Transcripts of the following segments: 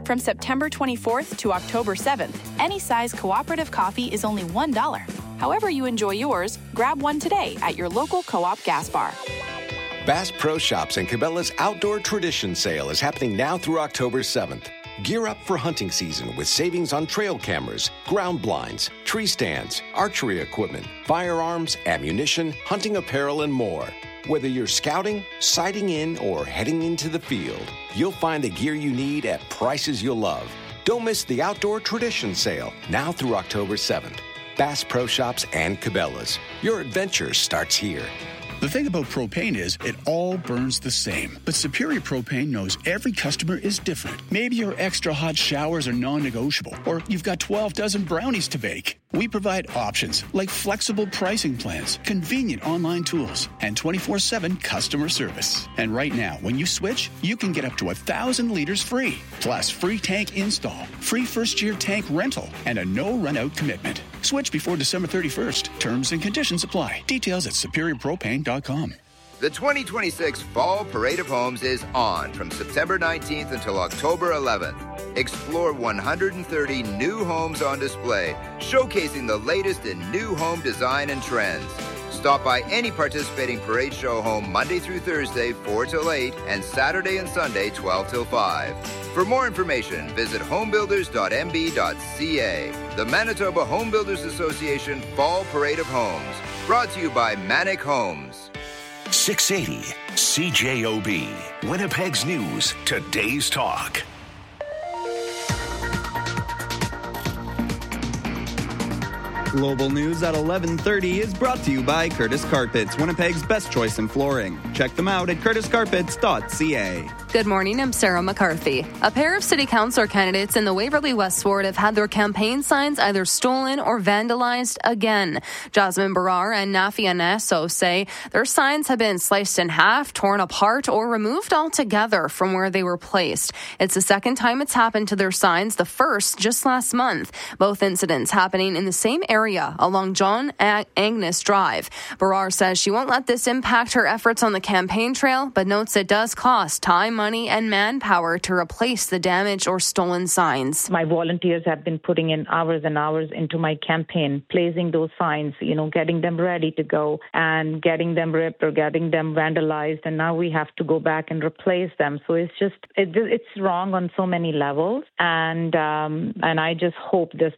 From September 24th to October 7th, any size cooperative coffee is only $1. However you enjoy yours, grab one today at your local Co-op gas bar. Bass Pro Shops and Cabela's Outdoor Tradition Sale is happening now through October 7th. Gear up for hunting season with savings on trail cameras, ground blinds, tree stands, archery equipment, firearms, ammunition, hunting apparel, and more. Whether you're scouting, sighting in, or heading into the field, you'll find the gear you need at prices you'll love. Don't miss the Outdoor Tradition Sale, now through October 7th. Bass Pro Shops and Cabela's. Your adventure starts here. The thing about propane is it all burns the same. But Superior Propane knows every customer is different. Maybe your extra hot showers are non-negotiable, or you've got 12 dozen brownies to bake. We provide options like flexible pricing plans, convenient online tools, and 24/7 customer service. And right now, when you switch, you can get up to 1,000 liters free. Plus, free tank install, free first-year tank rental, and a no-run-out commitment. Switch before December 31st. Terms and conditions apply. Details at superiorpropane.com. The 2026 Fall Parade of Homes is on from September 19th until October 11th. Explore 130 new homes on display, showcasing the latest in new home design and trends. Stop by any participating parade show home Monday through Thursday, 4 till 8, and Saturday and Sunday, 12 till 5. For more information, visit homebuilders.mb.ca. The Manitoba Home Builders Association Fall Parade of Homes. Brought to you by Manic Homes. 680 CJOB. Winnipeg's News. Today's Talk. Global News at 11:30 is brought to you by Curtis Carpets, Winnipeg's best choice in flooring. Check them out at curtiscarpets.ca. Good morning, I'm Sarah McCarthy. A pair of city councillor candidates in the Waverley West ward have had their campaign signs either stolen or vandalized again. Jasmine Barar and Nafi Anasso say their signs have been sliced in half, torn apart, or removed altogether from where they were placed. It's the second time it's happened to their signs, the first just last month. Both incidents happening in the same area along John Agnes Drive. Barar says she won't let this impact her efforts on the campaign trail, but notes it does cost time, money, and manpower to replace the damaged or stolen signs. My volunteers have been putting in hours and hours into my campaign, placing those signs, getting them ready to go and getting them ripped or getting them vandalized, and now we have to go back and replace them. So it's wrong on so many levels, and I just hope this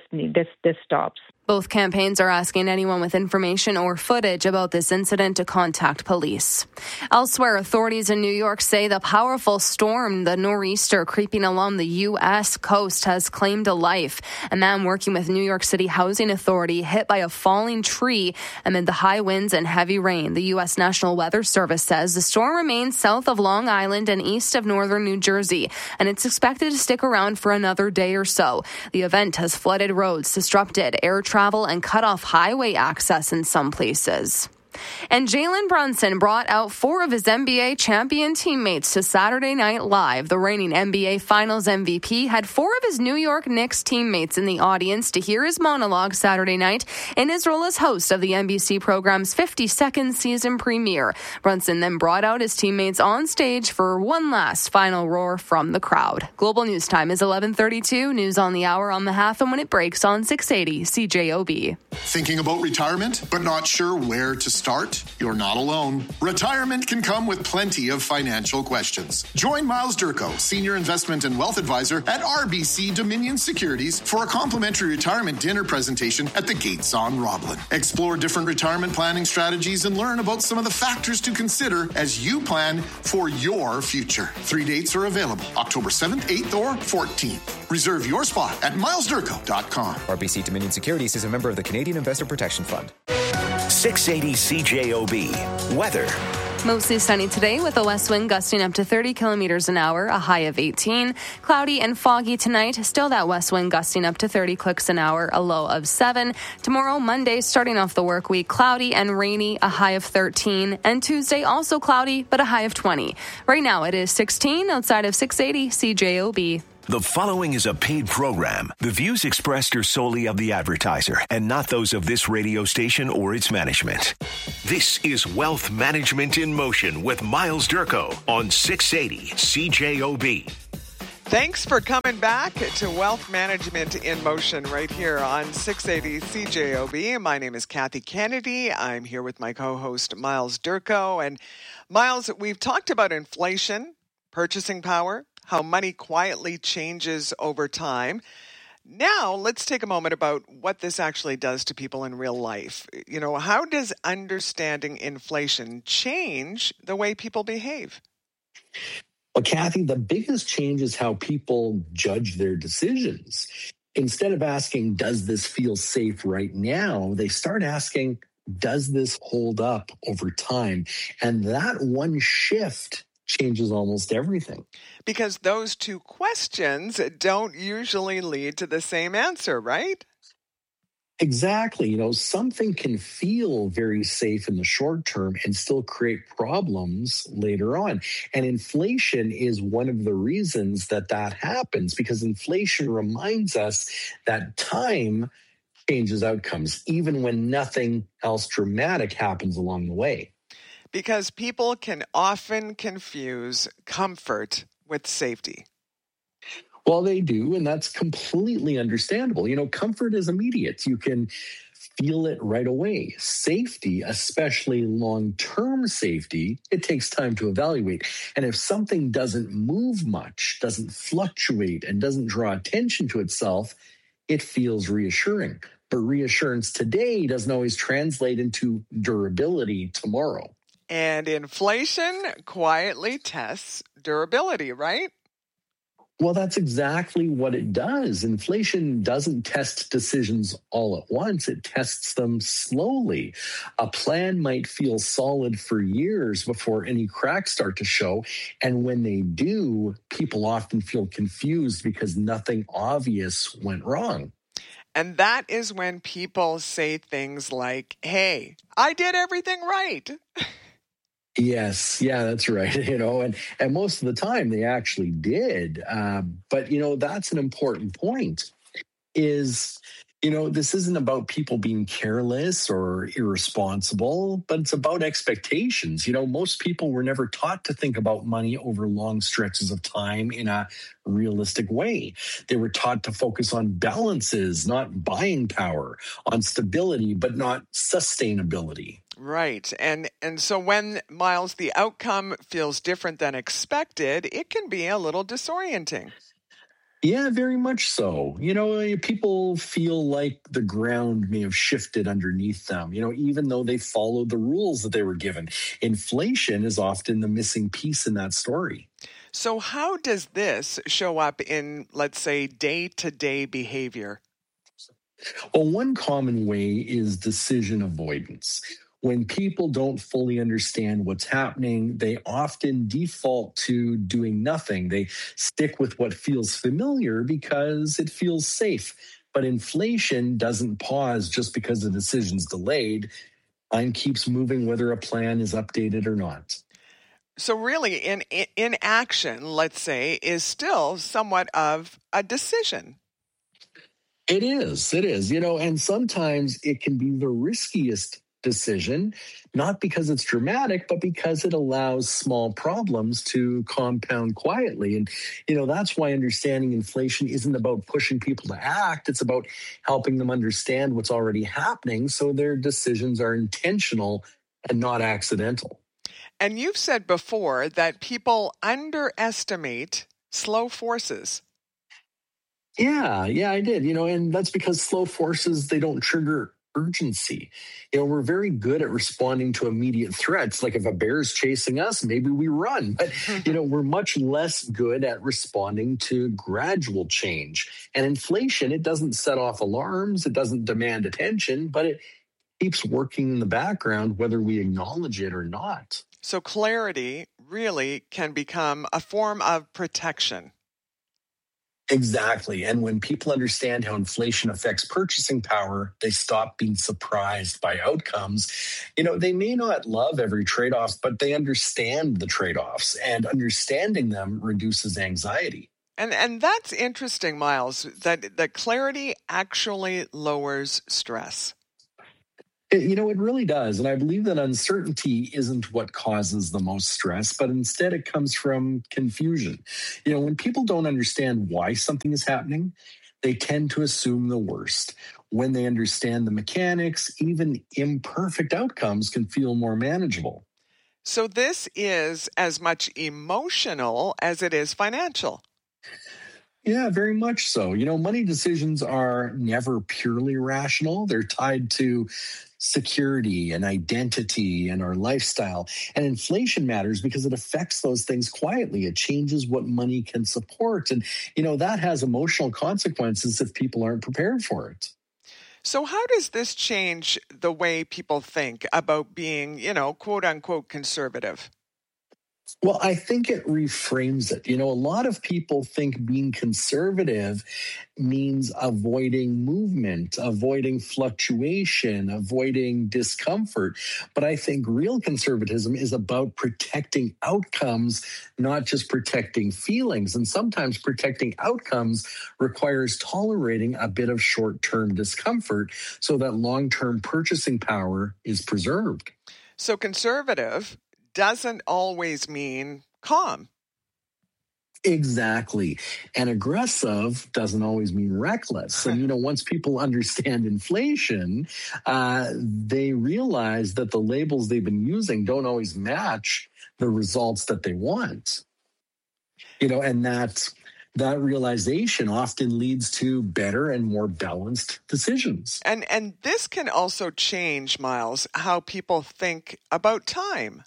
stops. Both campaigns are asking anyone with information or footage about this incident to contact police. Elsewhere, authorities in New York say the powerful storm, the nor'easter creeping along the U.S. coast, has claimed a life. A man working with New York City Housing Authority hit by a falling tree amid the high winds and heavy rain. The U.S. National Weather Service says the storm remains south of Long Island and east of northern New Jersey, and it's expected to stick around for another day or so. The event has flooded roads, disrupted air travel, and cut off highway access in some places. And Jalen Brunson brought out 4 of his NBA champion teammates to Saturday Night Live. The reigning NBA Finals MVP had 4 of his New York Knicks teammates in the audience to hear his monologue Saturday night in his role as host of the NBC program's 52nd season premiere. Brunson then brought out his teammates on stage for one last final roar from the crowd. Global News Time is 11:32. News on the hour on the half and when it breaks on 680 CJOB. Thinking about retirement, but not sure where to start? You're not alone. Retirement can come with plenty of financial questions. Join Miles Durko, Senior Investment and Wealth Advisor at RBC Dominion Securities for a complimentary retirement dinner presentation at the Gates on Roblin. Explore different retirement planning strategies and learn about some of the factors to consider as you plan for your future. 3 dates are available, October 7th, 8th, or 14th. Reserve your spot at milesdurko.com. RBC Dominion Securities is a member of the Canadian Investor Protection Fund. 680 CJOB. Weather. Mostly sunny today with a west wind gusting up to 30 kilometers an hour, a high of 18. Cloudy and foggy tonight. Still that west wind gusting up to 30 clicks an hour, a low of 7. Tomorrow, Monday, starting off the work week, cloudy and rainy, a high of 13. And Tuesday, also cloudy, but a high of 20. Right now, it is 16 outside of 680 CJOB. The following is a paid program. The views expressed are solely of the advertiser and not those of this radio station or its management. This is Wealth Management in Motion with Miles Durko on 680 CJOB. Thanks for coming back to Wealth Management in Motion right here on 680 CJOB. My name is Kathy Kennedy. I'm here with my co-host Miles Durko. And Miles, we've talked about inflation, purchasing power, how money quietly changes over time. Now, let's take a moment about what this actually does to people in real life. You know, how does understanding inflation change the way people behave? Well, Kathy, the biggest change is how people judge their decisions. Instead of asking, does this feel safe right now? They start asking, does this hold up over time? And that one shift changes almost everything. Because those two questions don't usually lead to the same answer, right? Exactly. You know, something can feel very safe in the short term and still create problems later on. And inflation is one of the reasons that happens, because inflation reminds us that time changes outcomes, even when nothing else dramatic happens along the way. Because people can often confuse comfort with safety. Well, they do, and that's completely understandable. You know, comfort is immediate. You can feel it right away. Safety, especially long-term safety, it takes time to evaluate. And if something doesn't move much, doesn't fluctuate, and doesn't draw attention to itself, it feels reassuring. But reassurance today doesn't always translate into durability tomorrow. And inflation quietly tests durability, right? Well, that's exactly what it does. Inflation doesn't test decisions all at once. It tests them slowly. A plan might feel solid for years before any cracks start to show. And when they do, people often feel confused because nothing obvious went wrong. And that is when people say things like, hey, I did everything right. Yes, yeah, that's right. You know, and most of the time they actually did. But, you know, that's an important point is, you know, this isn't about people being careless or irresponsible, but it's about expectations. You know, most people were never taught to think about money over long stretches of time in a realistic way. They were taught to focus on balances, not buying power, on stability, but not sustainability. Right. And so when, Miles, the outcome feels different than expected, it can be a little disorienting. Yeah, very much so. You know, people feel like the ground may have shifted underneath them, you know, even though they followed the rules that they were given. Inflation is often the missing piece in that story. So how does this show up in, let's say, day-to-day behavior? Well, one common way is decision avoidance. When people don't fully understand what's happening, they often default to doing nothing. They stick with what feels familiar because it feels safe. But inflation doesn't pause just because the decision's delayed. Time keeps moving whether a plan is updated or not. So really, inaction, let's say, is still somewhat of a decision. It is. You know, and sometimes it can be the riskiest decision, not because it's dramatic, but because it allows small problems to compound quietly. And, you know, that's why understanding inflation isn't about pushing people to act. It's about helping them understand what's already happening so their decisions are intentional and not accidental. And you've said before that people underestimate slow forces. Yeah, I did. You know, and that's because slow forces, they don't trigger urgency. You know, we're very good at responding to immediate threats. Like if a bear's chasing us, maybe we run. But, you know, we're much less good at responding to gradual change. And inflation, it doesn't set off alarms. It doesn't demand attention, but it keeps working in the background, whether we acknowledge it or not. So clarity really can become a form of protection. Exactly. And when people understand how inflation affects purchasing power, they stop being surprised by outcomes. You know, they may not love every trade-off, but they understand the trade-offs, and understanding them reduces anxiety. And that's interesting, Miles, that clarity actually lowers stress. It really does. And I believe that uncertainty isn't what causes the most stress, but instead it comes from confusion. When people don't understand why something is happening, they tend to assume the worst. When they understand the mechanics, even imperfect outcomes can feel more manageable. So this is as much emotional as it is financial. Yeah, very much so. Money decisions are never purely rational. They're tied to security and identity and our lifestyle. And inflation matters because it affects those things quietly. It changes what money can support. And, that has emotional consequences if people aren't prepared for it. So how does this change the way people think about being, quote unquote, conservative? Well, I think it reframes it. A lot of people think being conservative means avoiding movement, avoiding fluctuation, avoiding discomfort. But I think real conservatism is about protecting outcomes, not just protecting feelings. And sometimes protecting outcomes requires tolerating a bit of short-term discomfort so that long-term purchasing power is preserved. So conservative doesn't always mean calm. Exactly. And aggressive doesn't always mean reckless. And, once people understand inflation, they realize that the labels they've been using don't always match the results that they want. And that realization often leads to better and more balanced decisions. And this can also change, Miles, how people think about time.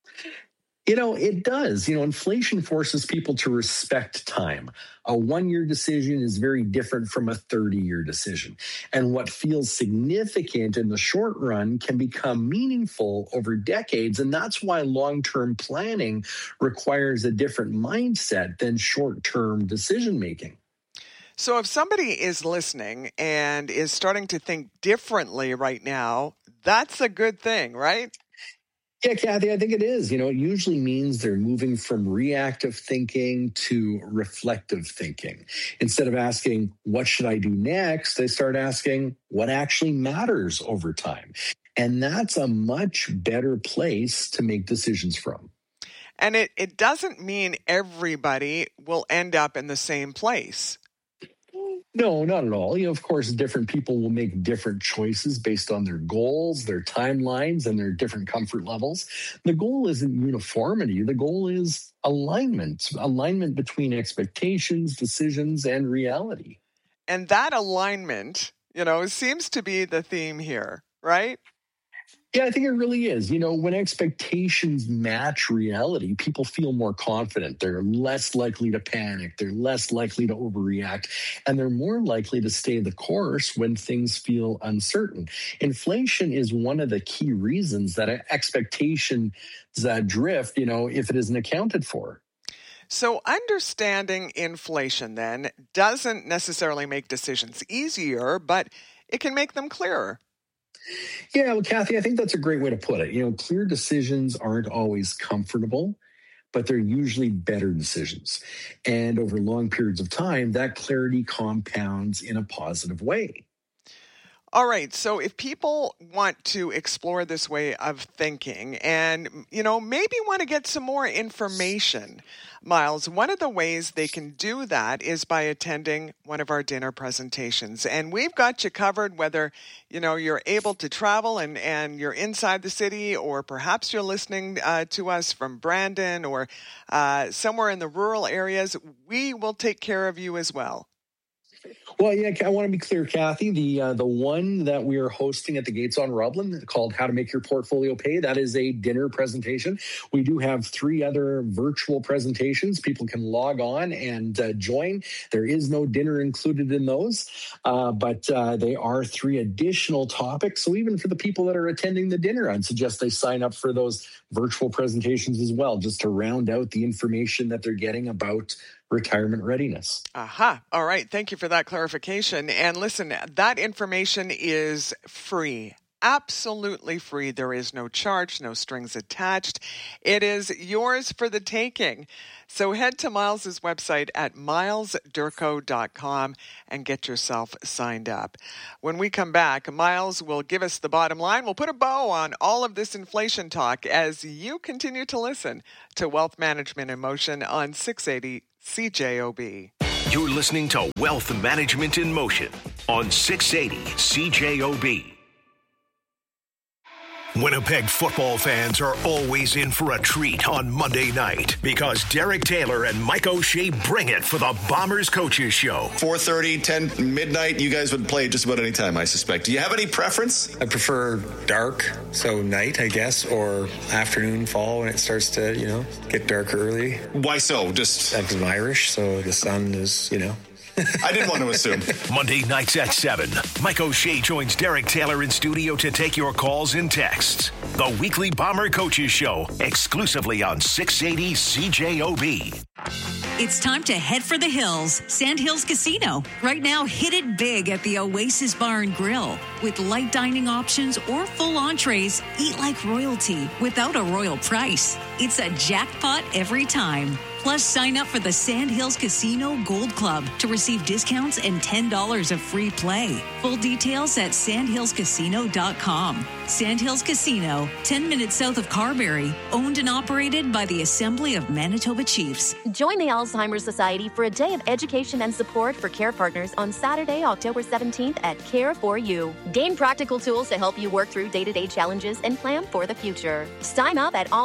It does. Inflation forces people to respect time. A 1-year decision is very different from a 30-year decision. And what feels significant in the short run can become meaningful over decades. And that's why long-term planning requires a different mindset than short-term decision-making. So if somebody is listening and is starting to think differently right now, that's a good thing, right? Yeah, Kathy, I think it is. It usually means they're moving from reactive thinking to reflective thinking. Instead of asking, what should I do next? They start asking, what actually matters over time? And that's a much better place to make decisions from. And it doesn't mean everybody will end up in the same place. No, not at all. Of course, different people will make different choices based on their goals, their timelines, and their different comfort levels. The goal isn't uniformity. The goal is alignment between expectations, decisions, and reality. And that alignment, seems to be the theme here, right? Yeah, I think it really is. When expectations match reality, people feel more confident. They're less likely to panic. They're less likely to overreact. And they're more likely to stay the course when things feel uncertain. Inflation is one of the key reasons that expectations drift, if it isn't accounted for. So understanding inflation then doesn't necessarily make decisions easier, but it can make them clearer. Yeah, well, Kathy, I think that's a great way to put it. Clear decisions aren't always comfortable, but they're usually better decisions. And over long periods of time, that clarity compounds in a positive way. All right. So if people want to explore this way of thinking and, maybe want to get some more information, Miles, one of the ways they can do that is by attending one of our dinner presentations. And we've got you covered whether, you're able to travel and you're inside the city, or perhaps you're listening to us from Brandon or somewhere in the rural areas. We will take care of you as well. Well, yeah, I want to be clear, Kathy. The one that we are hosting at the Gates on Roblin called How to Make Your Portfolio Pay, that is a dinner presentation. We do have 3 other virtual presentations. People can log on and join. There is no dinner included in those, but they are 3 additional topics. So even for the people that are attending the dinner, I'd suggest they sign up for those virtual presentations as well, just to round out the information that they're getting about retirement readiness. Aha. All right. Thank you for that clarification. And listen, that information is free. absolutely free. There is no charge, no strings attached. It is yours for the taking. So head to Miles's website at milesdurco.com and get yourself signed up. When we come back, Miles will give us the bottom line. We'll put a bow on all of this inflation talk as you continue to listen to Wealth Management in Motion on 680 CJOB. You're listening to Wealth Management in Motion on 680 CJOB. Winnipeg football fans are always in for a treat on Monday night because Derek Taylor and Mike O'Shea bring it for the Bombers Coaches Show. 4:30, 10, midnight, you guys would play just about any time, I suspect. Do you have any preference? I prefer dark, so night, I guess, or afternoon, fall when it starts to, get dark early. Why so? Just... I'm Irish, so the sun is, I didn't want to assume. Monday nights at 7, Mike O'Shea joins Derek Taylor in studio to take your calls and texts. The weekly Bomber Coaches Show, exclusively on 680 CJOB. It's time to head for the hills. Sandhills Casino. Right now, hit it big at the Oasis Bar and Grill. With light dining options or full entrees, eat like royalty without a royal price. It's a jackpot every time. Plus, sign up for the Sandhills Casino Gold Club to receive discounts and $10 of free play. Full details at sandhillscasino.com. Sandhills Casino, 10 minutes south of Carberry, owned and operated by the Assembly of Manitoba Chiefs. Join the Alzheimer's Society for a day of education and support for care partners on Saturday, October 17th at Care4You. Gain practical tools to help you work through day-to-day challenges and plan for the future. Sign up at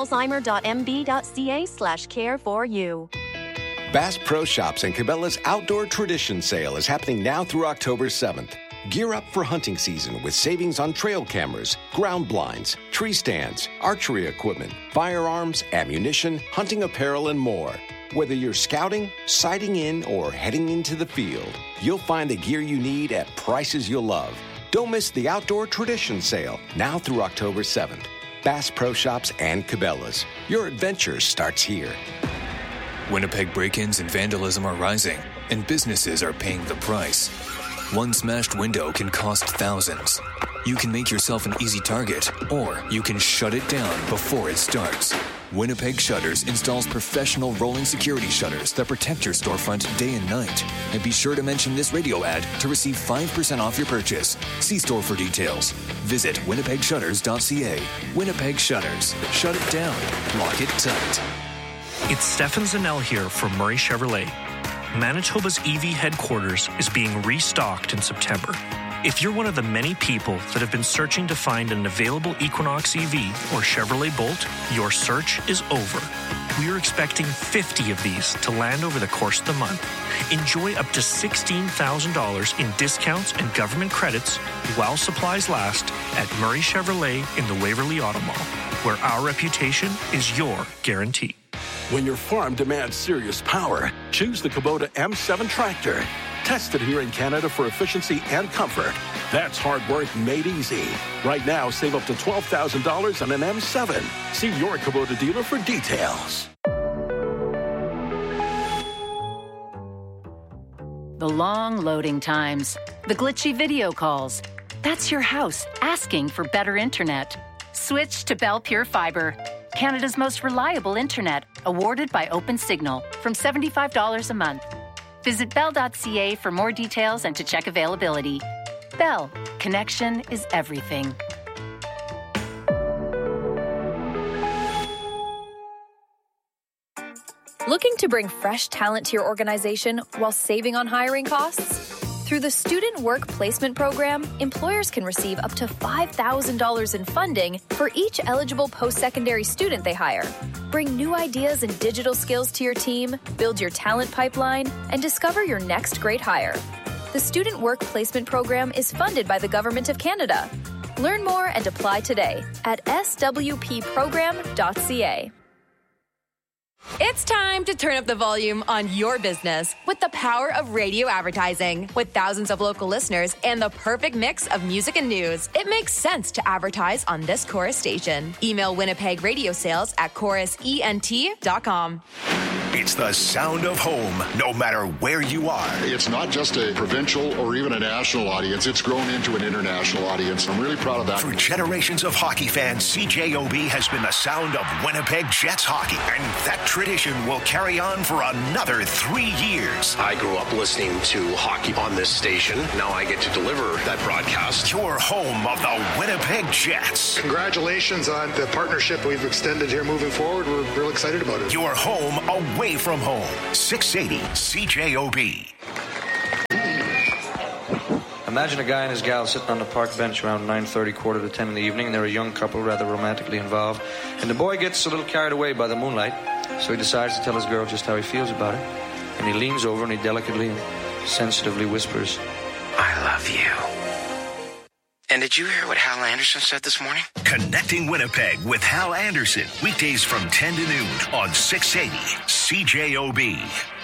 alzheimer.mb.ca/care4you. Bass Pro Shops and Cabela's Outdoor Tradition Sale is happening now through October 7th. Gear up for hunting season with savings on trail cameras, ground blinds, tree stands, archery equipment, firearms, ammunition, hunting apparel, and more. Whether you're scouting, sighting in, or heading into the field, you'll find the gear you need at prices you'll love. Don't miss the Outdoor Tradition Sale now through October 7th. Bass Pro Shops and Cabela's. Your adventure starts here. Winnipeg break-ins and vandalism are rising, and businesses are paying the price. One smashed window can cost thousands. You can make yourself an easy target, or you can shut it down before it starts. Winnipeg Shutters installs professional rolling security shutters that protect your storefront day and night. And be sure to mention this radio ad to receive 5% off your purchase. See store for details. Visit winnipegshutters.ca. Winnipeg Shutters. Shut it down. Lock it tight. It's Stefan Zanel here from Murray Chevrolet. Manitoba's EV headquarters is being restocked in September. If you're one of the many people that have been searching to find an available Equinox EV or Chevrolet Bolt, your search is over. We are expecting 50 of these to land over the course of the month. Enjoy up to $16,000 in discounts and government credits while supplies last at Murray Chevrolet in the Waverly Auto Mall, where our reputation is your guarantee. When your farm demands serious power, choose the Kubota M7 tractor. Tested here in Canada for efficiency and comfort. That's hard work made easy. Right now, save up to $12,000 on an M7. See your Kubota dealer for details. The long loading times, the glitchy video calls. That's your house asking for better internet. Switch to Bell Pure Fiber, Canada's most reliable internet, awarded by OpenSignal, from $75 a month. Visit bell.ca for more details and to check availability. Bell, connection is everything. Looking to bring fresh talent to your organization while saving on hiring costs? Through the Student Work Placement Program, employers can receive up to $5,000 in funding for each eligible post-secondary student they hire. Bring new ideas and digital skills to your team, build your talent pipeline, and discover your next great hire. The Student Work Placement Program is funded by the Government of Canada. Learn more and apply today at swpprogram.ca. It's time to turn up the volume on your business with the power of radio advertising. With thousands of local listeners and the perfect mix of music and news, it makes sense to advertise on this Chorus station. Email Winnipeg Radio Sales at chorusent.com. It's the sound of home, no matter where you are. It's not just a provincial or even a national audience. It's grown into an international audience. I'm really proud of that. For generations of hockey fans, CJOB has been the sound of Winnipeg Jets hockey. And that tradition will carry on for another 3 years. I grew up listening to hockey on this station. Now I get to deliver that broadcast. Your home of the Winnipeg Jets. Congratulations on the partnership we've extended here moving forward. We're real excited about it. Your home away from home. 680 CJOB. Imagine a guy and his gal sitting on the park bench around 9:30, 9:45 in the evening. They're a young couple, rather romantically involved. And the boy gets a little carried away by the moonlight, so he decides to tell his girl just how he feels about it. And he leans over and he delicately and sensitively whispers, "I love you." And did you hear what Hal Anderson said this morning? Connecting Winnipeg with Hal Anderson. Weekdays from 10 to noon on 680 CJOB.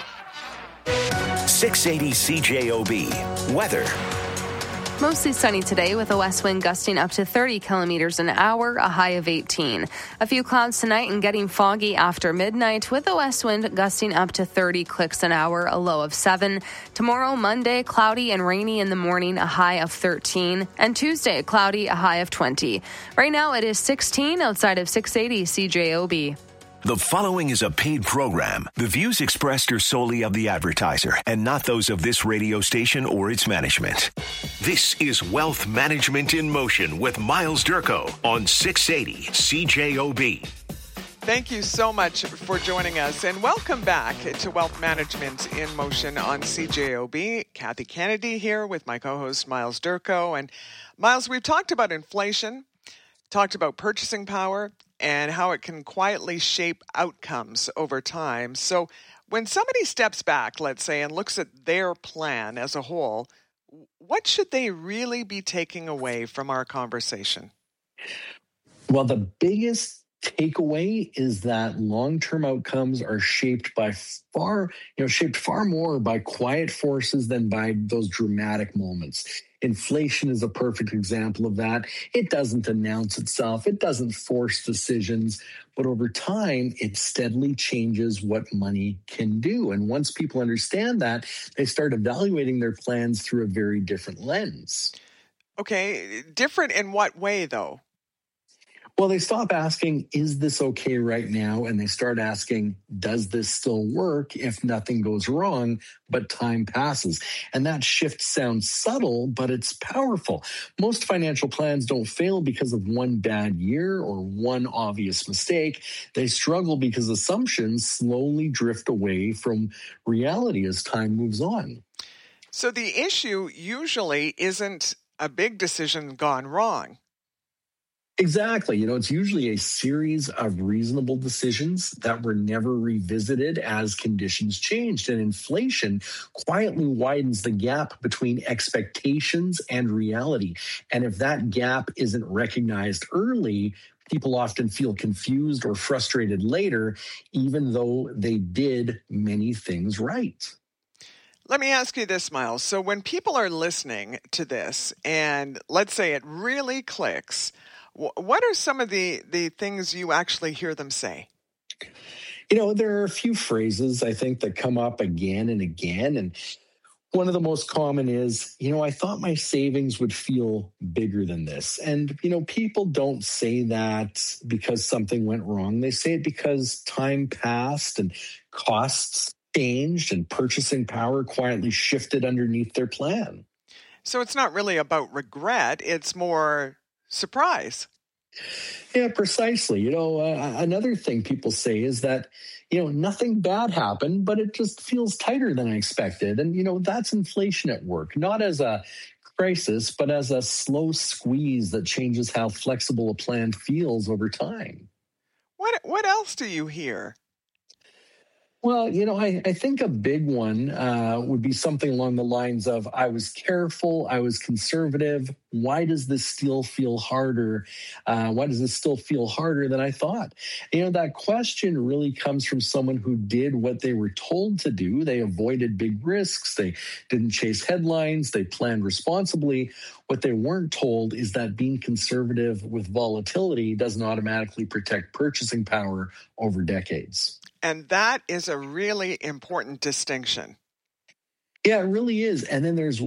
680 CJOB. Weather. Mostly sunny today with a west wind gusting up to 30 kilometers an hour, a high of 18. A few clouds tonight and getting foggy after midnight with a west wind gusting up to 30 clicks an hour, a low of 7. Tomorrow, Monday, cloudy and rainy in the morning, a high of 13. And Tuesday, cloudy, a high of 20. Right now it is 16 outside of 680 CJOB. The following is a paid program. The views expressed are solely of the advertiser and not those of this radio station or its management. This is Wealth Management in Motion with Miles Durko on 680 CJOB. Thank you so much for joining us, and welcome back to Wealth Management in Motion on CJOB. Kathy Kennedy here with my co-host Miles Durko. And Miles, we've talked about inflation, talked about purchasing power, and how it can quietly shape outcomes over time. So when somebody steps back, let's say, and looks at their plan as a whole, what should they really be taking away from our conversation? Well, the biggest takeaway is that long-term outcomes are shaped far more by quiet forces than by those dramatic moments. Inflation is a perfect example of that. It doesn't announce itself. It doesn't force decisions. But over time, it steadily changes what money can do. And once people understand that, they start evaluating their plans through a very different lens. Okay, different in what way, though? Well, they stop asking, is this okay right now? And they start asking, does this still work if nothing goes wrong, but time passes? And that shift sounds subtle, but it's powerful. Most financial plans don't fail because of one bad year or one obvious mistake. They struggle because assumptions slowly drift away from reality as time moves on. So the issue usually isn't a big decision gone wrong. Exactly. It's usually a series of reasonable decisions that were never revisited as conditions changed. And inflation quietly widens the gap between expectations and reality. And if that gap isn't recognized early, people often feel confused or frustrated later, even though they did many things right. Let me ask you this, Miles. So when people are listening to this, and let's say it really clicks, what are some of the things you actually hear them say? There are a few phrases, I think, that come up again and again. And one of the most common is, I thought my savings would feel bigger than this. And, people don't say that because something went wrong. They say it because time passed and costs changed and purchasing power quietly shifted underneath their plan. So it's not really about regret. It's more surprise. Yeah, precisely. Another thing people say is that, nothing bad happened, but it just feels tighter than I expected. And, that's inflation at work, not as a crisis, but as a slow squeeze that changes how flexible a plan feels over time. What else do you hear? Well, I think a big one would be something along the lines of, I was careful, I was conservative. Why does this still feel harder? Why does this still feel harder than I thought? That question really comes from someone who did what they were told to do. They avoided big risks. They didn't chase headlines. They planned responsibly. What they weren't told is that being conservative with volatility doesn't automatically protect purchasing power over decades. And that is a really important distinction. Yeah, it really is. And then there's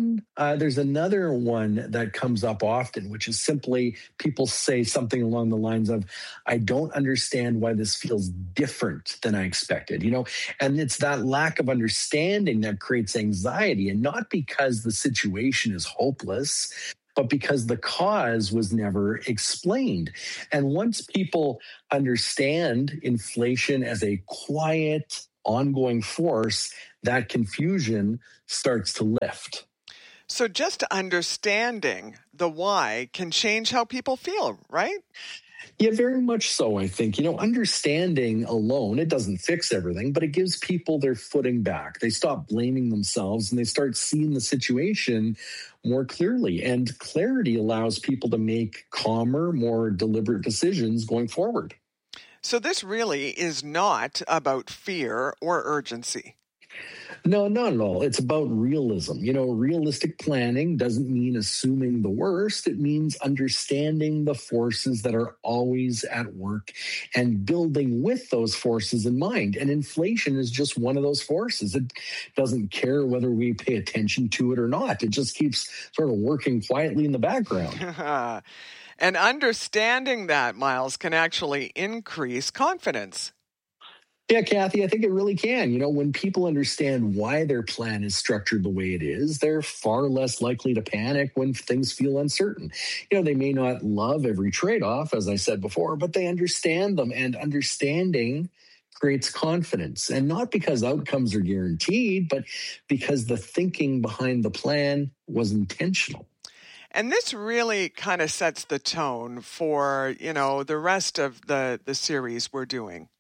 another one that comes up often, which is simply people say something along the lines of, I don't understand why this feels different than I expected, and it's that lack of understanding that creates anxiety, and not because the situation is hopeless, but because the cause was never explained. And once people understand inflation as a quiet, ongoing force, that confusion starts to lift. So just understanding the why can change how people feel, right? Yeah, very much so, I think. Understanding alone, it doesn't fix everything, but it gives people their footing back. They stop blaming themselves and they start seeing the situation more clearly. And clarity allows people to make calmer, more deliberate decisions going forward. So this really is not about fear or urgency. No, not at all. It's about realism. Realistic planning doesn't mean assuming the worst. It means understanding the forces that are always at work and building with those forces in mind. And inflation is just one of those forces. It doesn't care whether we pay attention to it or not. It just keeps sort of working quietly in the background. And understanding that, Miles, can actually increase confidence. Yeah, Kathy, I think it really can. When people understand why their plan is structured the way it is, they're far less likely to panic when things feel uncertain. They may not love every trade-off, as I said before, but they understand them, and understanding creates confidence. And not because outcomes are guaranteed, but because the thinking behind the plan was intentional. And this really kind of sets the tone for, the rest of the series we're doing.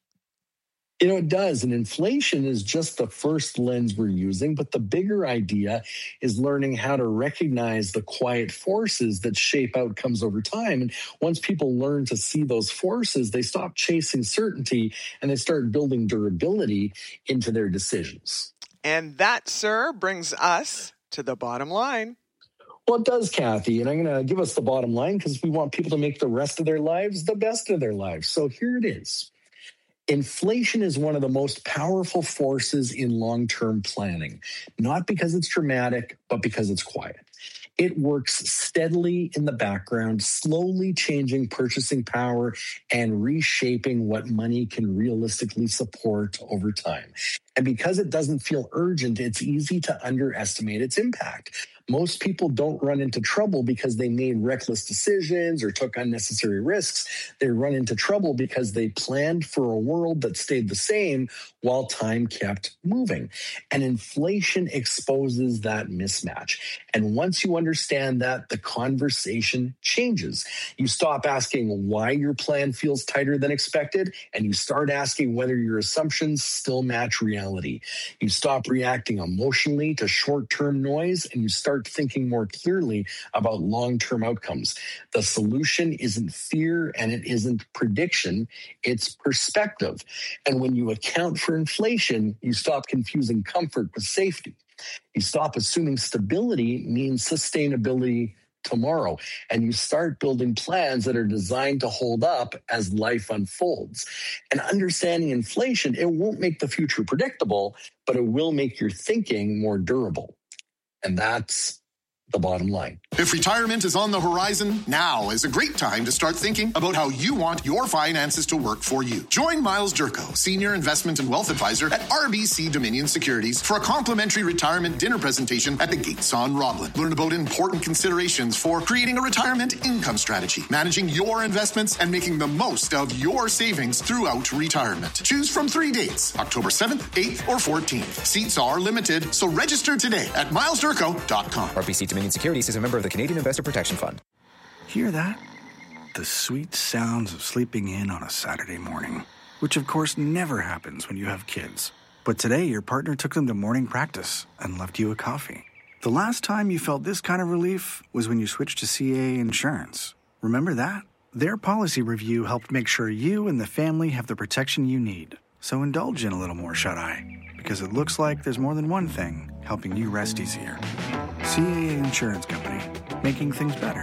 It does. And inflation is just the first lens we're using. But the bigger idea is learning how to recognize the quiet forces that shape outcomes over time. And once people learn to see those forces, they stop chasing certainty and they start building durability into their decisions. And that, sir, brings us to the bottom line. Well, it does, Kathy. And I'm going to give us the bottom line because we want people to make the rest of their lives the best of their lives. So here it is. Inflation is one of the most powerful forces in long-term planning, not because it's dramatic, but because it's quiet. It works steadily in the background, slowly changing purchasing power and reshaping what money can realistically support over time. And because it doesn't feel urgent, it's easy to underestimate its impact. Most people don't run into trouble because they made reckless decisions or took unnecessary risks. They run into trouble because they planned for a world that stayed the same while time kept moving. And inflation exposes that mismatch. And once you understand that, the conversation changes. You stop asking why your plan feels tighter than expected, and you start asking whether your assumptions still match reality. You stop reacting emotionally to short-term noise, and you start thinking more clearly about long-term outcomes. The solution isn't fear and it isn't prediction, it's perspective. And when you account for inflation, you stop confusing comfort with safety. You stop assuming stability means sustainability tomorrow, and you start building plans that are designed to hold up as life unfolds. And understanding inflation, it won't make the future predictable, but it will make your thinking more durable. And that's the bottom line. If retirement is on the horizon, now is a great time to start thinking about how you want your finances to work for you. Join Miles Durko, Senior Investment and Wealth Advisor at RBC Dominion Securities, for a complimentary retirement dinner presentation at the Gates on Roblin. Learn about important considerations for creating a retirement income strategy, managing your investments, and making the most of your savings throughout retirement. Choose from 3 dates, October 7th, 8th, or 14th. Seats are limited, so register today at milesdurko.com. RBC Dominion Securities is a member of the Canadian Investor Protection Fund. Hear that? The sweet sounds of sleeping in on a Saturday morning, which of course never happens when you have kids. But today your partner took them to morning practice and left you a coffee. The last time you felt this kind of relief was when you switched to CAA Insurance. Remember that? Their policy review helped make sure you and the family have the protection you need. So indulge in a little more shut-eye, because it looks like there's more than one thing helping you rest easier. CAA Insurance Company, making things better.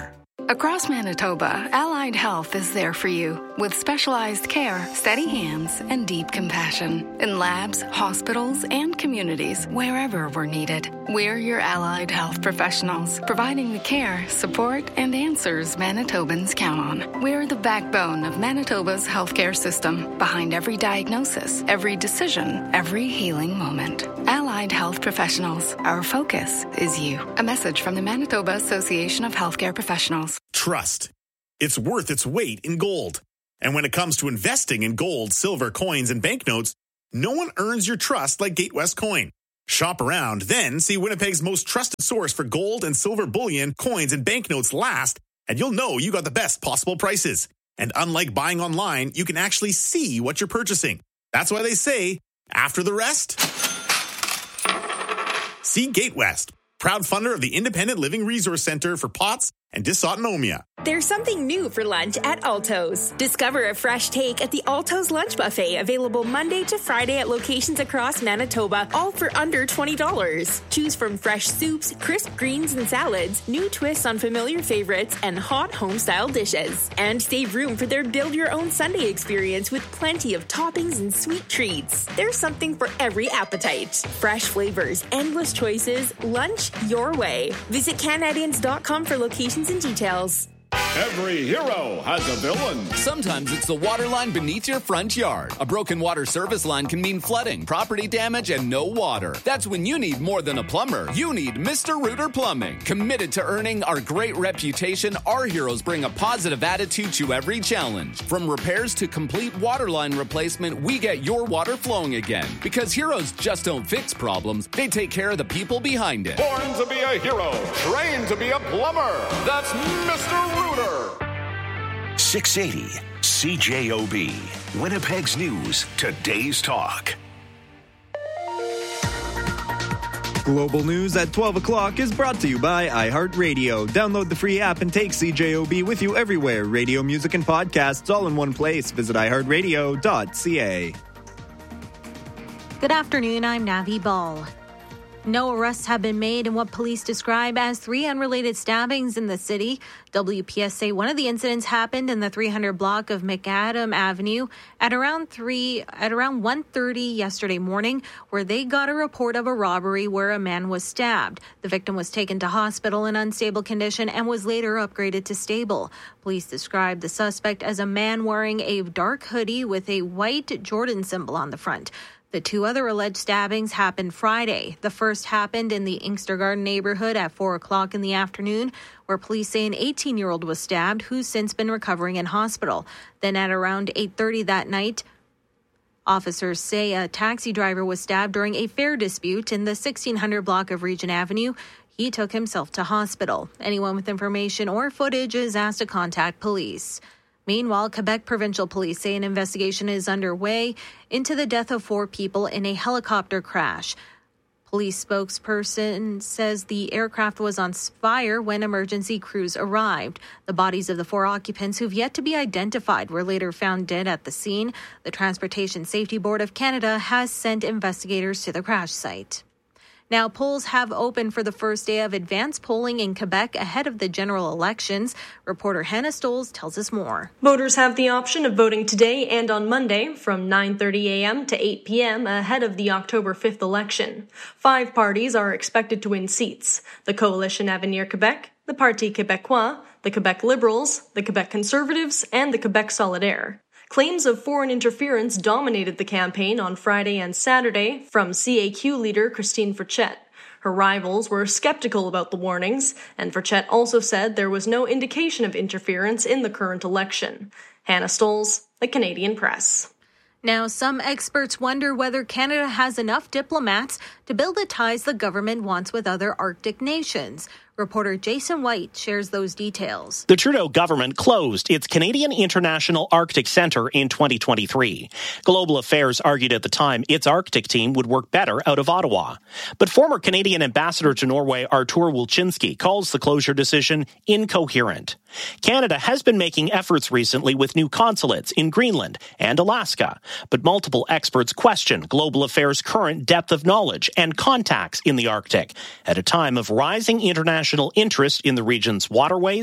Across Manitoba, Allied Health is there for you with specialized care, steady hands, and deep compassion in labs, hospitals, and communities wherever we're needed. We're your Allied Health professionals, providing the care, support, and answers Manitobans count on. We're the backbone of Manitoba's healthcare system, behind every diagnosis, every decision, every healing moment. Allied Health professionals, our focus is you. A message from the Manitoba Association of Healthcare Professionals. Trust. It's worth its weight in gold. And when it comes to investing in gold, silver, coins, and banknotes, no one earns your trust like Gatewest Coin. Shop around, then see Winnipeg's most trusted source for gold and silver bullion, coins, and banknotes last, and you'll know you got the best possible prices. And unlike buying online, you can actually see what you're purchasing. That's why they say, after the rest, see Gatewest, proud funder of the Independent Living Resource Center for POTS and dysautonomia. There's something new for lunch at Alto's. Discover a fresh take at the Alto's Lunch Buffet, available Monday to Friday at locations across Manitoba, all for under $20. Choose from fresh soups, crisp greens and salads, new twists on familiar favorites, and hot home-style dishes. And save room for their build-your-own Sunday experience with plenty of toppings and sweet treats. There's something for every appetite. Fresh flavors, endless choices, lunch your way. Visit Canadians.com for locations and details. Every hero has a villain. Sometimes it's the water line beneath your front yard. A broken water service line can mean flooding, property damage, and no water. That's when you need more than a plumber. You need Mr. Rooter Plumbing. Committed to earning our great reputation, our heroes bring a positive attitude to every challenge. From repairs to complete water line replacement, we get your water flowing again. Because heroes just don't fix problems, they take care of the people behind it. Born to be a hero, trained to be a plumber. That's Mr. Rooter. 680 CJOB, Winnipeg's News, today's talk. Global News at 12 o'clock is brought to you by iHeartRadio. Download the free app and take CJOB with you everywhere. Radio, music, and podcasts all in one place. Visit iHeartRadio.ca. Good afternoon, I'm Navi Ball. No arrests have been made in what police describe as 3 unrelated stabbings in the city. WPS say one of the incidents happened in the 300 block of McAdam Avenue at around 1:30 yesterday morning, where they got a report of a robbery where a man was stabbed. The victim was taken to hospital in unstable condition and was later upgraded to stable. Police described the suspect as a man wearing a dark hoodie with a white Jordan symbol on the front. The 2 other alleged stabbings happened Friday. The first happened in the Inkster Garden neighborhood at 4 o'clock in the afternoon, where police say an 18-year-old was stabbed, who's since been recovering in hospital. Then at around 8:30 that night, officers say a taxi driver was stabbed during a fare dispute in the 1600 block of Regent Avenue. He took himself to hospital. Anyone with information or footage is asked to contact police. Meanwhile, Quebec Provincial Police say an investigation is underway into the death of 4 people in a helicopter crash. Police spokesperson says the aircraft was on fire when emergency crews arrived. The bodies of the 4 occupants who've yet to be identified were later found dead at the scene. The Transportation Safety Board of Canada has sent investigators to the crash site. Now, polls have opened for the first day of advanced polling in Quebec ahead of the general elections. Reporter Hannah Stoles tells us more. Voters have the option of voting today and on Monday from 9:30 a.m. to 8 p.m. ahead of the October 5th election. 5 parties are expected to win seats: the Coalition Avenir Quebec, the Parti Québécois, the Quebec Liberals, the Quebec Conservatives, and the Quebec Solidaire. Claims of foreign interference dominated the campaign on Friday and Saturday from CAQ leader Christine Frechette. Her rivals were skeptical about the warnings, and Frechette also said there was no indication of interference in the current election. Hannah Stoles, The Canadian Press. Now, some experts wonder whether Canada has enough diplomats to build the ties the government wants with other Arctic nations. Reporter Jason White shares those details. The Trudeau government closed its Canadian International Arctic Centre in 2023. Global Affairs argued at the time its Arctic team would work better out of Ottawa. But former Canadian ambassador to Norway Artur Wilczynski calls the closure decision incoherent. Canada has been making efforts recently with new consulates in Greenland and Alaska, but multiple experts question Global Affairs' current depth of knowledge and contacts in the Arctic at a time of rising international interest in the region's waterways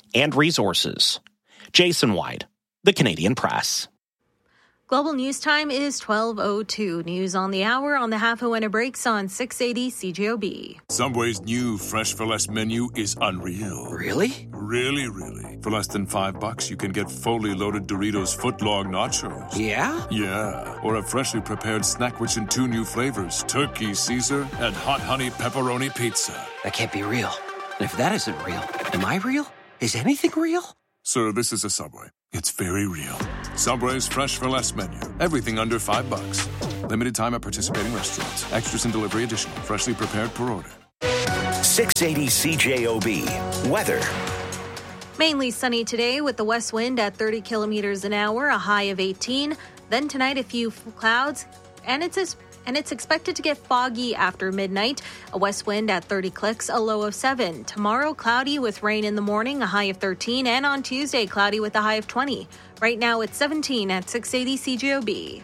and resources. Jason White, The Canadian Press. Global News Time is 12:02. News on the hour on the half hour when it breaks on 680 CJOB. Subway's new Fresh for Less menu is unreal. Really? Really, really. For less than $5, you can get fully loaded Doritos footlong nachos. Yeah? Yeah. Or a freshly prepared snack-wich in 2 new flavors, Turkey Caesar and Hot Honey Pepperoni Pizza. That can't be real. And if that isn't real, am I real? Is anything real? Sir, this is a Subway. It's very real. Subway's Fresh for Less menu. Everything under $5. Limited time at participating restaurants. Extras and delivery additional. Freshly prepared per order. 680 CJOB. Weather. Mainly sunny today with the west wind at 30 kilometers an hour, a high of 18. Then tonight, a few clouds, and it's expected to get foggy after midnight. A west wind at 30 clicks, a low of 7. Tomorrow, cloudy with rain in the morning, a high of 13. And on Tuesday, cloudy with a high of 20. Right now, it's 17 at 680 CJOB.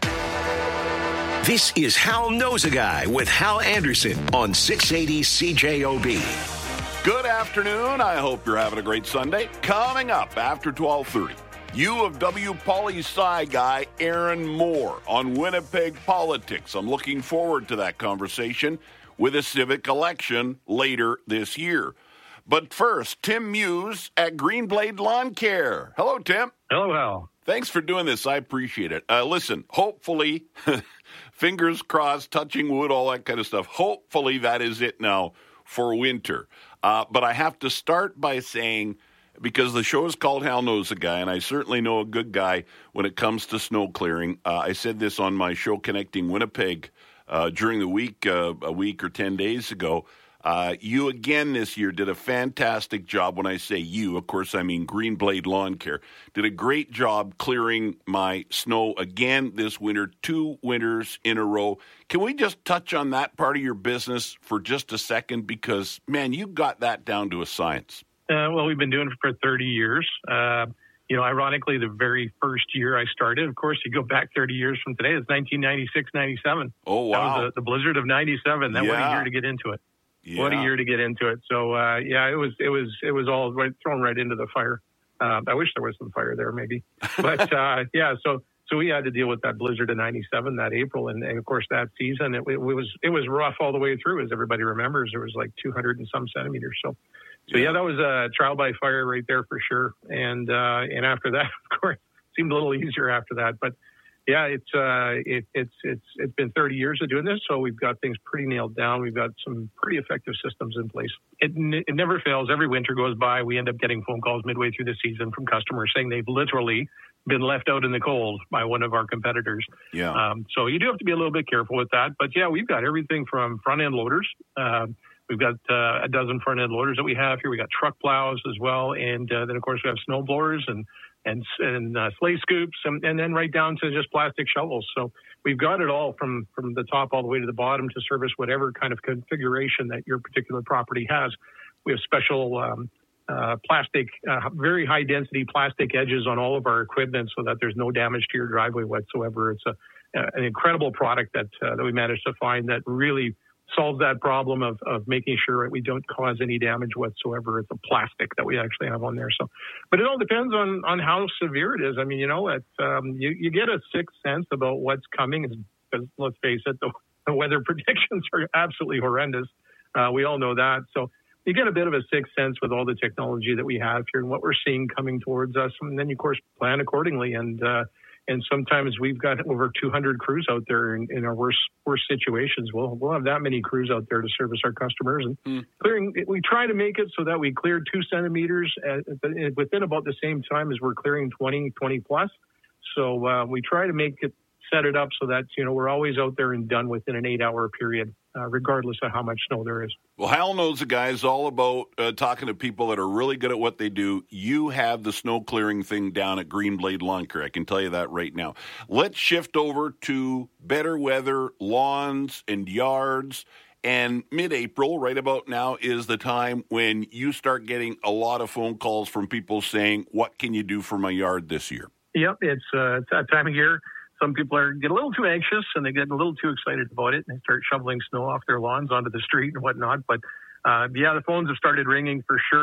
This is Hal Knows a Guy with Hal Anderson on 680 CJOB. Good afternoon. I hope you're having a great Sunday. Coming up after 12:30. U of W poli-sci guy Aaron Moore on Winnipeg politics. I'm looking forward to that conversation with a civic election later this year. But first, Tim Muse at Greenblade Lawn Care. Hello, Tim. Hello, Hal. Thanks for doing this. I appreciate it. Listen, hopefully, fingers crossed, touching wood, all that kind of stuff. Hopefully that is it now for winter. But I have to start by saying, because the show is called Hal Knows a Guy, and I certainly know a good guy when it comes to snow clearing. I said this on my show Connecting Winnipeg during the week, a week or 10 days ago. You again this year did a fantastic job. When I say you, of course, I mean Greenblade Lawn Care. Did a great job clearing my snow again this winter, 2 winters in a row. Can we just touch on that part of your business for just a second? Because, man, you got that down to a science. Well, we've been doing it for 30 years. Ironically, the very first year I started, of course, you go back 30 years from today, it's 1996, 97. Oh, wow. That was the blizzard of 97. What a year to get into it. Yeah. What a year to get into it. So, it was all thrown right into the fire. I wish there was some fire there, maybe. But, so we had to deal with that blizzard of 97, that April. And of course, that season, it was rough all the way through. As everybody remembers, there was like 200 and some centimeters. So that was a trial by fire right there for sure. And after that, of course, it seemed a little easier after that. But yeah, it's been 30 years of doing this, so we've got things pretty nailed down. We've got some pretty effective systems in place. It never fails. Every winter goes by, we end up getting phone calls midway through the season from customers saying they've literally been left out in the cold by one of our competitors. Yeah. So you do have to be a little bit careful with that. But yeah, we've got everything from front end loaders. We've got a dozen front end loaders that we have here. We got truck plows as well, and then of course we have snow blowers and sleigh scoops, and then right down to just plastic shovels. So we've got it all from the top all the way to the bottom to service whatever kind of configuration that your particular property has. We have special plastic, very high density plastic edges on all of our equipment so that there's no damage to your driveway whatsoever. It's an incredible product that we managed to find that really solves that problem of making sure that we don't cause any damage whatsoever. It's a plastic that we actually have on there. So, but it all depends on how severe it is. I mean, you get a sixth sense about what's coming, because let's face it, the weather predictions are absolutely horrendous. We all know that. So you get a bit of a sixth sense with all the technology that we have here and what we're seeing coming towards us. And then you, of course, plan accordingly. And sometimes we've got over 200 crews out there in our worst situations. We'll have that many crews out there to service our customers. And clearing, we try to make it so that we clear 2 centimeters within about the same time as we're clearing 20 plus. So we try to set it up so that, we're always out there and done within an 8-hour period, regardless of how much snow there is. Well, Hal Knows a Guy is all about talking to people that are really good at what they do. You have the snow clearing thing down at Greenblade Lawn Care. I can tell you that right now. Let's shift over to better weather, lawns and yards. And mid-April, right about now, is the time when you start getting a lot of phone calls from people saying, what can you do for my yard this year? Yep, it's that time of year. Some people get a little too anxious and they get a little too excited about it and they start shoveling snow off their lawns onto the street and whatnot. But the phones have started ringing for sure.